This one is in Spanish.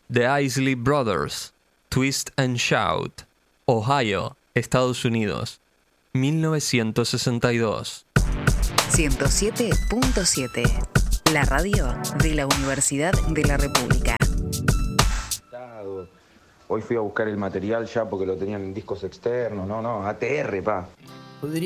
The Isley Brothers, Twist and Shout, Ohio, Estados Unidos, 1962. 107.7, la radio de la Universidad de la República. Hoy fui a buscar el material ya porque lo tenían en discos externos. No, ATR, pa.